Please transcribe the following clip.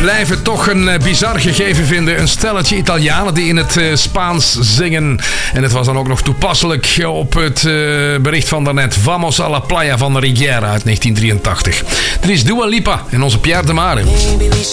blijven toch een bizar gegeven vinden. Een stelletje Italianen die in het Spaans zingen. En het was dan ook nog toepasselijk op het bericht van daarnet. Vamos a la playa van de Riviera uit 1983. Er is Dua Lipa en onze Pierre de Mare.